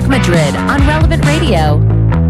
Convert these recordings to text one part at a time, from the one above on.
Mark Madrid on Relevant Radio.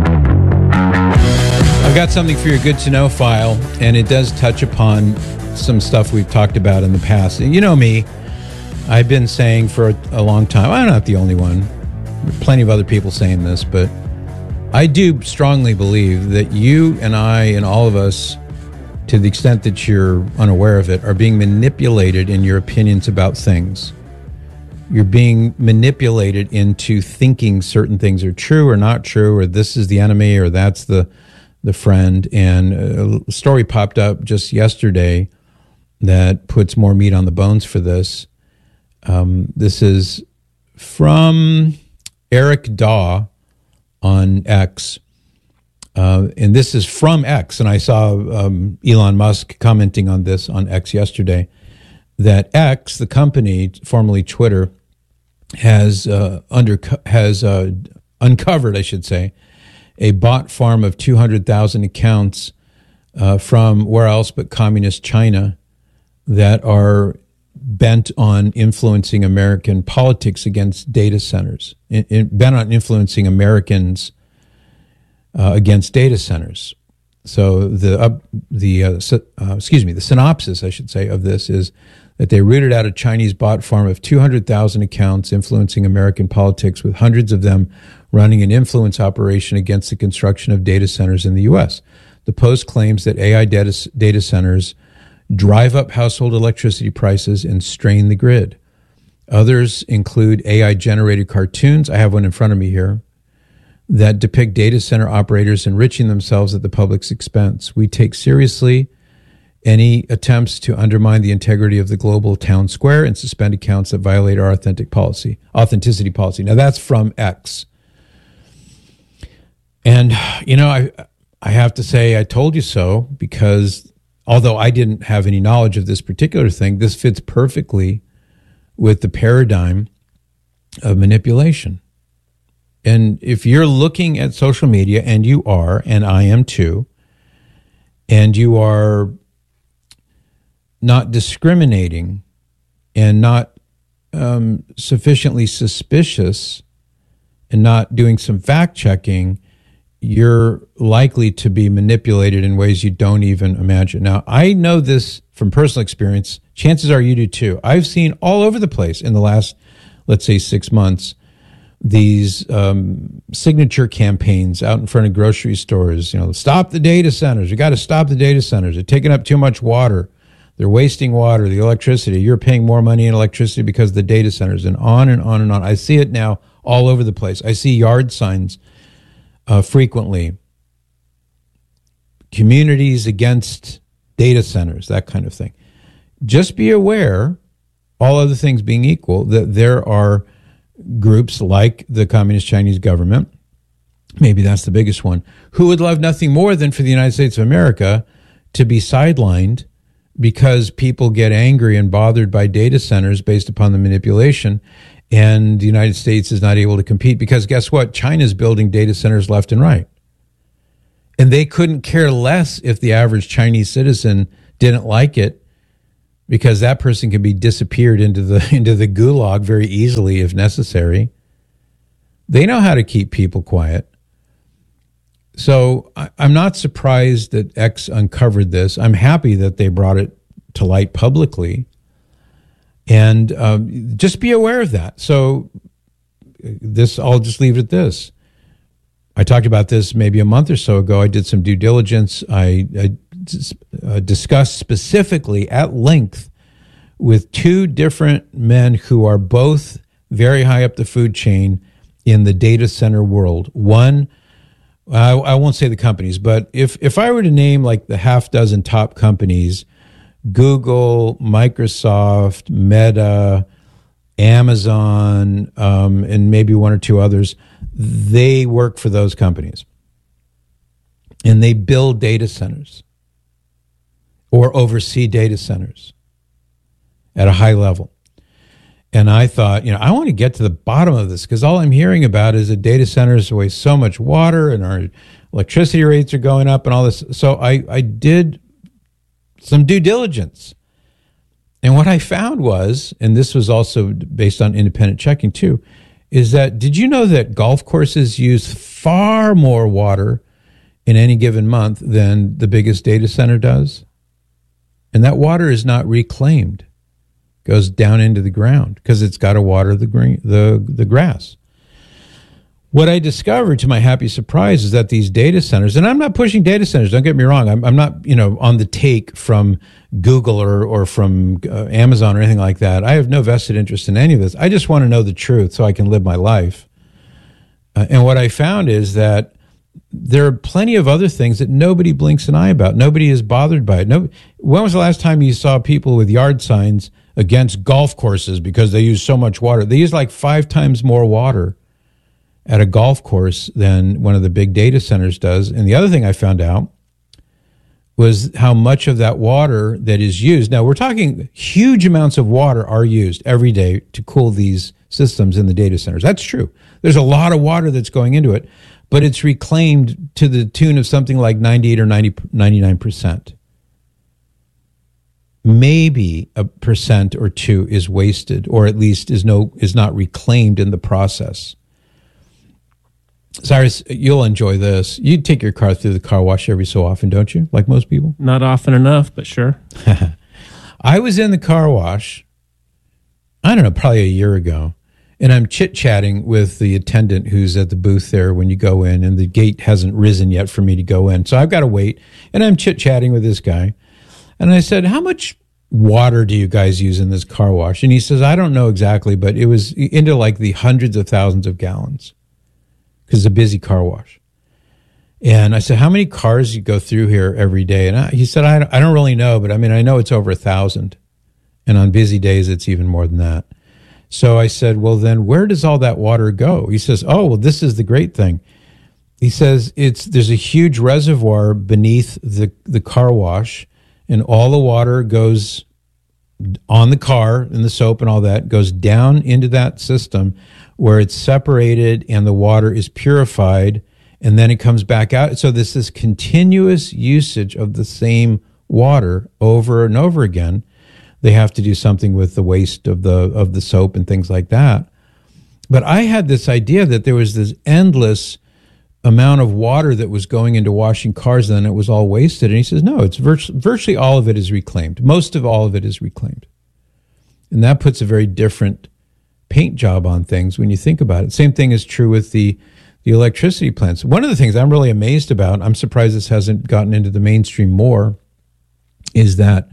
I've got something for your good to know file, and it does touch upon some stuff we've talked about in the past. And you know me, I've been saying for a long time, I'm not the only one, plenty of other people saying this, but I do strongly believe that you and I and all of us, to the extent that you're unaware of it, are being manipulated in your opinions about things. You're being manipulated into thinking certain things are true or not true, or this is the enemy, or that's the friend. And a story popped up just yesterday that puts more meat on the bones for this. This is from Eric Daw on X. And this is from X, and I saw Elon Musk commenting on this on X yesterday, that X, the company, formerly Twitter, has uncovered, I should say, a bot farm of 200,000 accounts from where else but communist China that are bent on influencing American politics against data centers, bent on influencing Americans against data centers. So the synopsis, I should say, of this is that they rooted out a Chinese bot farm of 200,000 accounts influencing American politics, with hundreds of them running an influence operation against the construction of data centers in the U.S. The Post claims that AI data centers drive up household electricity prices and strain the grid. Others include AI-generated cartoons. I have one in front of me here that depict data center operators enriching themselves at the public's expense. We take seriously any attempts to undermine the integrity of the global town square and suspend accounts that violate our authenticity policy. Now that's from X. And, you know, I have to say I told you so, because although I didn't have any knowledge of this particular thing, this fits perfectly with the paradigm of manipulation. And if you're looking at social media, and you are, and I am too, and you are not discriminating and not sufficiently suspicious and not doing some fact-checking, you're likely to be manipulated in ways you don't even imagine. Now, I know this from personal experience. Chances are you do too. I've seen all over the place in the last, let's say, 6 months, these signature campaigns out in front of grocery stores. You know, stop the data centers. You got to stop the data centers. They're taking up too much water. They're wasting water, the electricity. You're paying more money in electricity because of the data centers, and on and on and on. I see it now all over the place. I see yard signs frequently. Communities against data centers, that kind of thing. Just be aware, all other things being equal, that there are groups like the Communist Chinese government, maybe that's the biggest one, who would love nothing more than for the United States of America to be sidelined because people get angry and bothered by data centers based upon the manipulation, and the United States is not able to compete because guess what? China's building data centers left and right. And they couldn't care less if the average Chinese citizen didn't like it, because that person can be disappeared into the gulag very easily if necessary. They know how to keep people quiet. So I'm not surprised that X uncovered this. I'm happy that they brought it to light publicly. And just be aware of that. So I'll just leave it at this. I talked about this maybe a month or so ago. I did some due diligence. I discussed specifically at length with two different men who are both very high up the food chain in the data center world. One, I won't say the companies, but if I were to name like the half dozen top companies, Google, Microsoft, Meta, Amazon, and maybe one or two others, they work for those companies. And they build data centers or oversee data centers at a high level. And I thought, I want to get to the bottom of this, because all I'm hearing about is that data centers waste so much water and our electricity rates are going up and all this. So I did some due diligence. And what I found was, and this was also based on independent checking too, is that, did you know that golf courses use far more water in any given month than the biggest data center does? And that water is not reclaimed. It goes down into the ground because it's got to water the grass. What I discovered, to my happy surprise, is that these data centers, and I'm not pushing data centers, don't get me wrong, I'm not on the take from Google or from Amazon or anything like that. I have no vested interest in any of this. I just want to know the truth so I can live my life. And what I found is that there are plenty of other things that nobody blinks an eye about. Nobody is bothered by it. When was the last time you saw people with yard signs against golf courses because they use so much water? They use like 5 times more water at a golf course than one of the big data centers does. And the other thing I found out was how much of that water that is used. Now, we're talking huge amounts of water are used every day to cool these systems in the data centers. That's true. There's a lot of water that's going into it, but it's reclaimed to the tune of something like 98 or 99%. Maybe 1% or 2% is wasted, or at least is not reclaimed in the process. Cyrus, you'll enjoy this. You take your car through the car wash every so often, don't you? Like most people? Not often enough, but sure. I was in the car wash, I don't know, probably a year ago, and I'm chit-chatting with the attendant who's at the booth there when you go in, and the gate hasn't risen yet for me to go in. So I've got to wait, and I'm chit-chatting with this guy. And I said, how much water do you guys use in this car wash? And he says, I don't know exactly, but it was into like the hundreds of thousands of gallons because it's a busy car wash. And I said, how many cars you go through here every day? And he said, I don't really know, but I mean, I know it's over 1,000. And on busy days, it's even more than that. So I said, well, then where does all that water go? He says, oh, well, this is the great thing. He says there's a huge reservoir beneath the car wash, and all the water goes on the car and the soap and all that goes down into that system where it's separated and the water is purified, and then it comes back out. So there's this continuous usage of the same water over and over again. They have to do something with the waste of the soap and things like that. But I had this idea that there was this endless amount of water that was going into washing cars, and then it was all wasted. And he says, no, it's virtually all of it is reclaimed. Most of all of it is reclaimed. And that puts a very different paint job on things when you think about it. Same thing is true with the electricity plants. One of the things I'm really amazed about, I'm surprised this hasn't gotten into the mainstream more, is that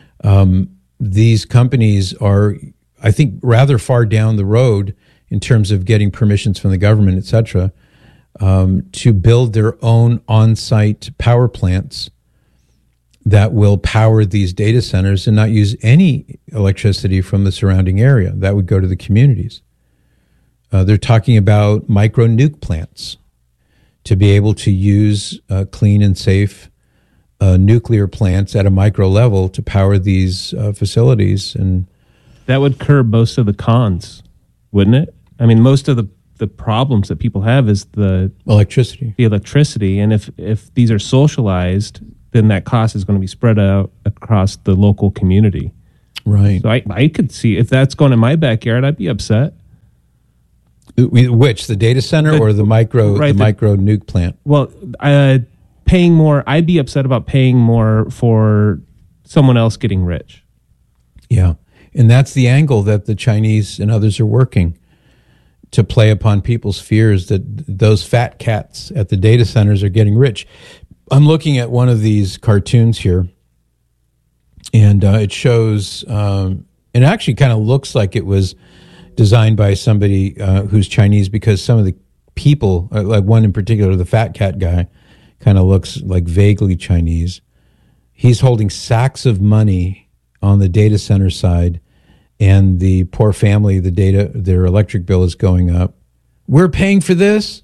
these companies are, I think, rather far down the road in terms of getting permissions from the government, et cetera, to build their own on-site power plants that will power these data centers and not use any electricity from the surrounding area. That would go to the communities. They're talking about micro nuke plants to be able to use clean and safe nuclear plants at a micro level to power these facilities. And that would curb most of the cons, wouldn't it? I mean, most of the problems that people have is the electricity. And if these are socialized, then that cost is going to be spread out across the local community. Right. So I could see if that's going in my backyard, I'd be upset. Which, the data center or the micro nuke plant? Well, paying more, I'd be upset about paying more for someone else getting rich. Yeah. And that's the angle that the Chinese and others are working to play upon people's fears that those fat cats at the data centers are getting rich. I'm looking at one of these cartoons here, and it shows, it actually kind of looks like it was designed by somebody who's Chinese, because some of the people, like one in particular, the fat cat guy, kind of looks like vaguely Chinese. He's holding sacks of money on the data center side, and the poor family, their electric bill is going up. We're paying for this?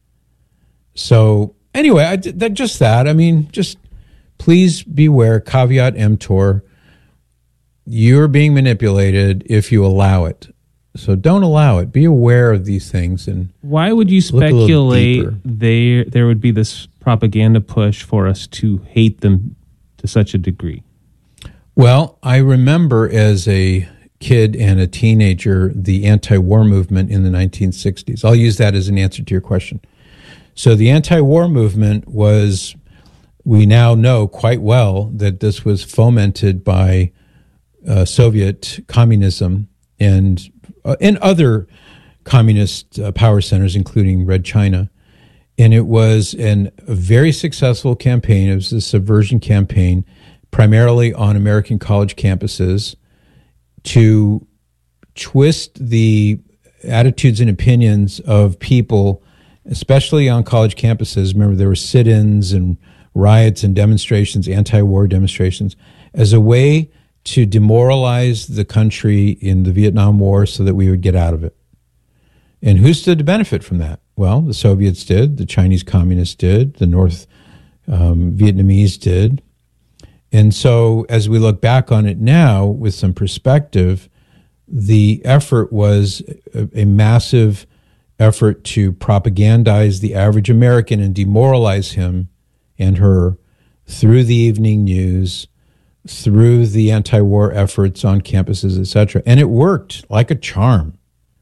So anyway, I mean, just please beware, caveat emptor. You're being manipulated if you allow it. So don't allow it. Be aware of these things. And why would you speculate there would be this propaganda push for us to hate them to such a degree? Well, I remember as a kid and a teenager the anti-war movement in the 1960s. I'll use that as an answer to your question. So the anti-war movement was, we now know quite well that this was fomented by Soviet communism and other communist power centers, including Red China. And it was a very successful campaign. It was a subversion campaign, primarily on American college campuses, to twist the attitudes and opinions of people, especially on college campuses. Remember, there were sit-ins and riots and demonstrations, anti-war demonstrations, as a way to demoralize the country in the Vietnam War so that we would get out of it. And who stood to benefit from that? Well, the Soviets did, the Chinese communists did, the North Vietnamese did. And so as we look back on it now with some perspective, the effort was a massive effort to propagandize the average American and demoralize him and her through the evening news, through the anti-war efforts on campuses, etc. And it worked like a charm.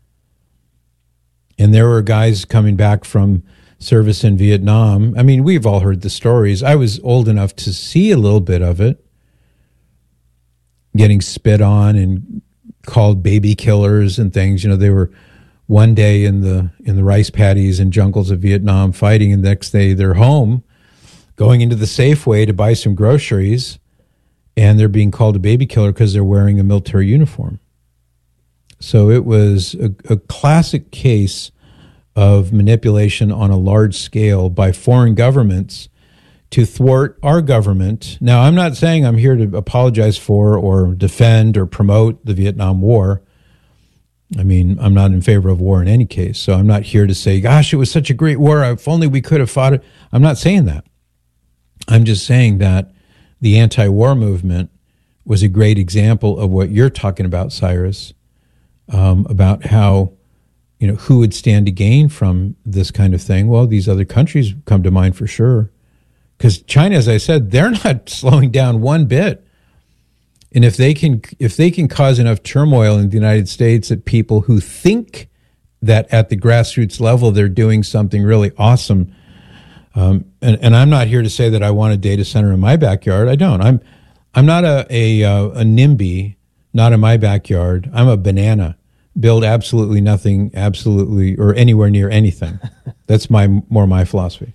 And there were guys coming back from service in Vietnam. I mean, we've all heard the stories. I was old enough to see a little bit of it, getting spit on and called baby killers and things. You know, they were one day in the rice paddies and jungles of Vietnam fighting, and the next day they're home going into the Safeway to buy some groceries, and they're being called a baby killer because they're wearing a military uniform. So it was a classic case of manipulation on a large scale by foreign governments to thwart our government. Now, I'm not saying I'm here to apologize for or defend or promote the Vietnam War. I mean, I'm not in favor of war in any case. So I'm not here to say, gosh, it was such a great war. If only we could have fought it. I'm not saying that. I'm just saying that the anti-war movement was a great example of what you're talking about, Cyrus, about how, you know, who would stand to gain from this kind of thing. Well, these other countries come to mind for sure. Because China, as I said, they're not slowing down one bit. And if they can cause enough turmoil in the United States that people who think that at the grassroots level they're doing something really awesome, and I'm not here to say that I want a data center in my backyard. I don't. I'm not a NIMBY, not in my backyard. I'm a banana. Build absolutely nothing, absolutely, or anywhere near anything. That's more my philosophy.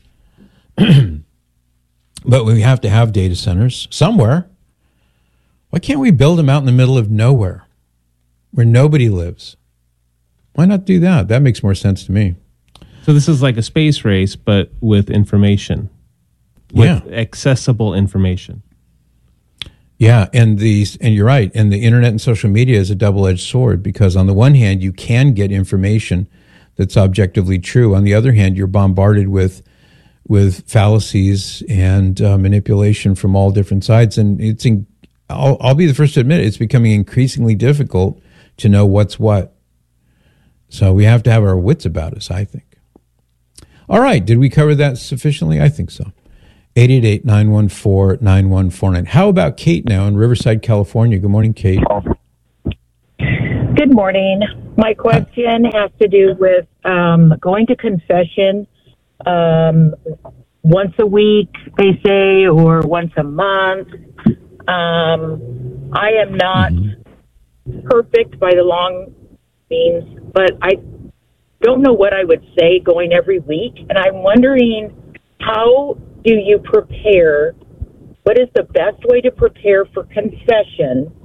But we have to have data centers somewhere. Why can't we build them out in the middle of nowhere where nobody lives? Why not do that? That makes more sense to me. So this is like a space race, but with information, with accessible information. Yeah, and you're right. And the internet and social media is a double-edged sword, because on the one hand, you can get information that's objectively true. On the other hand, you're bombarded with fallacies and manipulation from all different sides. And I'll be the first to admit it's becoming increasingly difficult to know what's what. So we have to have our wits about us, I think. All right, did we cover that sufficiently? I think so. 888-914-9149. How about Kate now in Riverside, California? Good morning, Kate. Good morning. My question has to do with going to confession once a week, they say, or once a month. I am not perfect by the long means, but I don't know what I would say going every week. And I'm wondering, how do you prepare? What is the best way to prepare for confession